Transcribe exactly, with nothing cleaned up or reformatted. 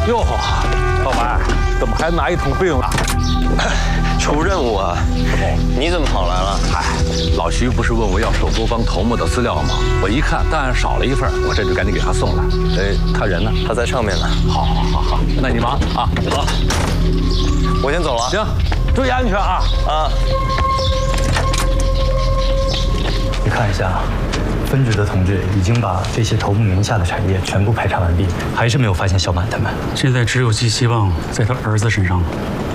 哟，老白，怎么还拿一桶病啊？ 出任务啊！你怎么跑来了？ 嗨，老徐不是问我要首都帮头目的资料吗？我一看档案少了一份，我这就赶紧给他送来。哎，他人呢？ 他在上面呢。 好，好，好，好，那你忙啊。好， 我先走了。 行，注意安全啊！ 啊。 你看一下，分局的同志已经把这些头目名下的产业全部排查完毕，还是没有发现小满他们。 现在只有寄希望在他儿子身上了。